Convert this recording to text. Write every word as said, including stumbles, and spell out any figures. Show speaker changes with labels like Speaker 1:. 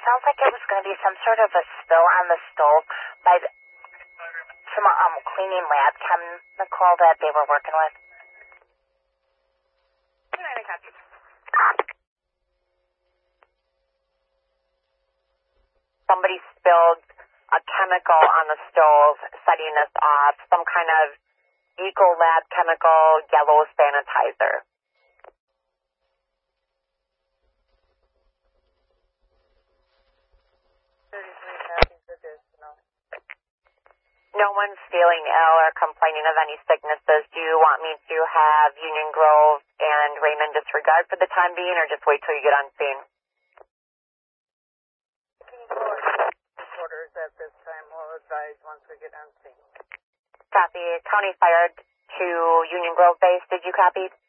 Speaker 1: sounds like it was going to be some sort of a spill on the stove by the, some um, cleaning lab chemical that they were working with.
Speaker 2: Somebody spilled a chemical on the stove, setting us off, some kind of Ecolab chemical yellow sanitizer. No one's feeling ill or complaining of any sicknesses. Do you want me to have Union Grove and Raymond disregard for the time being, or just wait till you get on scene?
Speaker 3: Orders at this time. We'll advise once we get on scene.
Speaker 2: Copy. County Fire to Union Grove Base. Did you copy?